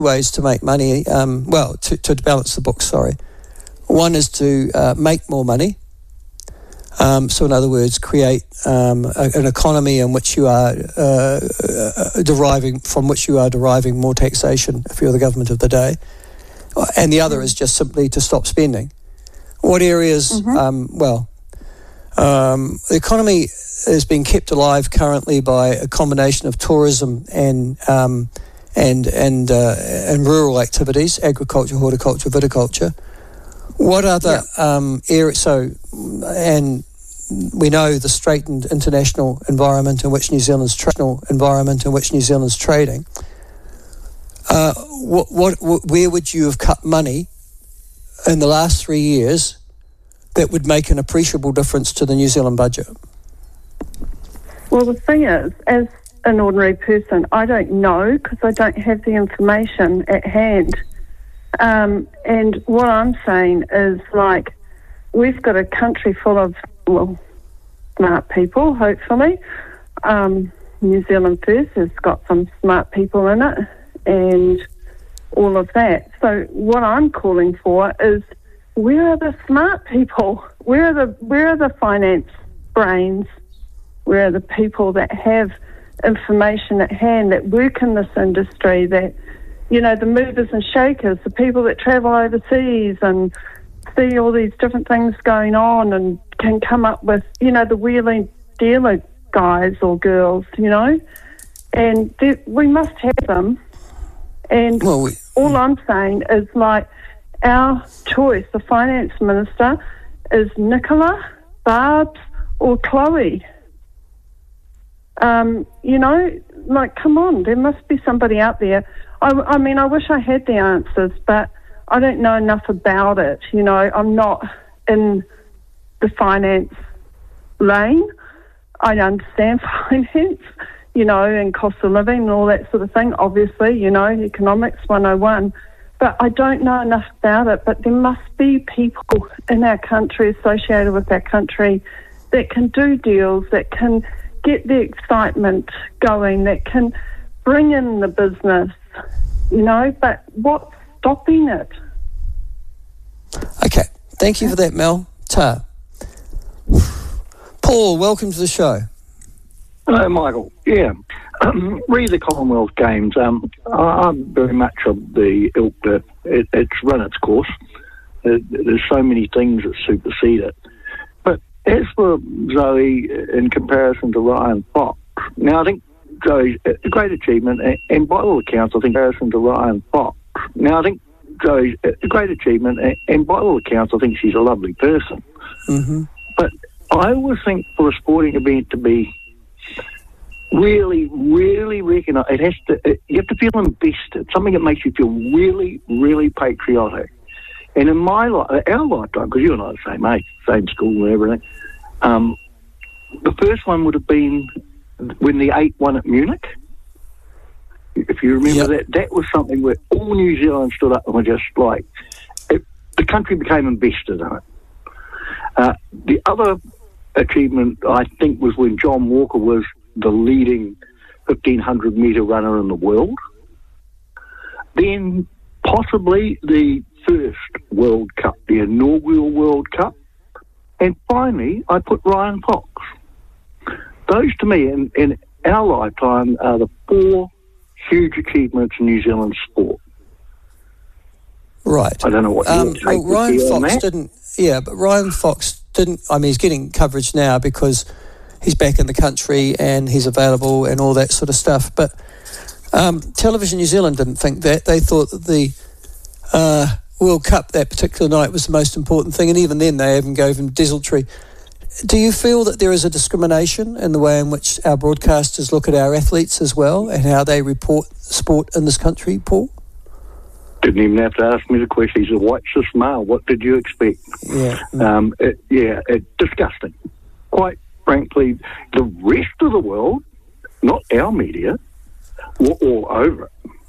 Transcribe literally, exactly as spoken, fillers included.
ways to make money, um, well, to, to balance the books, sorry. One is to uh, make more money. Um, so in other words, create um, a, an economy in which you are uh, uh, deriving, from which you are deriving more taxation if you're the government of the day. And the other mm-hmm. is just simply to stop spending. What areas, mm-hmm. um, well, um, the economy is being kept alive currently by a combination of tourism and um, and and uh, and rural activities, agriculture, horticulture, viticulture. What other yeah. um, areas? So, and we know the straitened international environment in which New Zealand's tra- environment in which New Zealand's trading. Uh, what, what, what, where would you have cut money in the last three years that would make an appreciable difference to the New Zealand budget? Well, the thing is, as an ordinary person, I don't know because I don't have the information at hand. Um, and what I'm saying is, like, we've got a country full of, well, smart people, hopefully. Um, New Zealand First has got some smart people in it and all of that. So what I'm calling for is, where are the smart people? Where are the where are the finance brains? Where are the people that have information at hand, that work in this industry, that, you know, the movers and shakers, the people that travel overseas and see all these different things going on and can come up with, you know, the wheeling dealer guys or girls, you know, and we must have them. And well, we, all I'm saying is, like, our choice, the finance minister, is Nicola, Barbs or Chloe. Um, you know, like, come on, there must be somebody out there. I, I mean, I wish I had the answers, but I don't know enough about it. You know, I'm not in the finance lane. I understand finance, you know, and cost of living and all that sort of thing, obviously, you know, economics one oh one. But I don't know enough about it. But there must be people in our country, associated with our country, that can do deals, that can get the excitement going, that can bring in the business, you know, but what's stopping it? Okay, thank you for that, Mel. Ta. Paul, welcome to the show. Hello, Michael. Yeah, um, re the Commonwealth Games. Um, I'm very much of the ilk that it, it's run its course. It, there's so many things that supersede it. But as for Zoe, in comparison to Ryan Fox, now I think Zoe's a great achievement, and, and by all accounts, I think, in comparison to Ryan Fox. Now I think Zoe's a great achievement, and, and by all accounts, I think she's a lovely person. Mm-hmm. But I always think for a sporting event to be really, really recognised, it has to. It, you have to feel invested. Something that makes you feel really, really patriotic. And in my li- our lifetime, because you and I are the same age, same school and everything, um, the first one would have been when the eight won at Munich. If you remember yep. that, that was something where all New Zealand stood up and were just like, it, the country became invested in it. Uh, the other achievement, I think, was when John Walker was the leading fifteen hundred metre runner in the world. Then possibly the first World Cup, the inaugural World Cup. And finally, I put Ryan Fox. Those, to me, in, in our lifetime, are the four huge achievements in New Zealand sport. Right. I don't know what um, your take well, would Ryan be on Fox that. didn't. Yeah, but Ryan Fox didn't. I mean, he's getting coverage now because he's back in the country and he's available and all that sort of stuff. But um, Television New Zealand didn't think that. They thought that the uh, World Cup that particular night was the most important thing, and even then they even gave him desultory. Do you feel that there is a discrimination in the way in which our broadcasters look at our athletes as well and how they report sport in this country, Paul? Didn't even have to ask me the question. He's a white cis male. What did you expect? Yeah. Um, it, yeah, it, disgusting. Quite frankly, the rest of the world, not our media, were all over it.